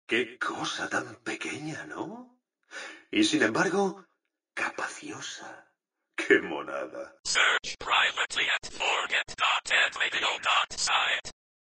Qué cosa tan pequeña, ¿no? Y sin embargo, capaciosa. ¡Qué monada! Search privately at forget.deadvideo.site.